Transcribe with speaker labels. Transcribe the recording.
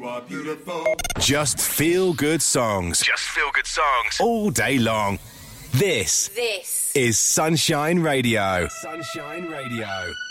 Speaker 1: are beautiful.
Speaker 2: Just feel good songs. Just feel good songs. All day long. This is Sunshine Radio. Sunshine Radio.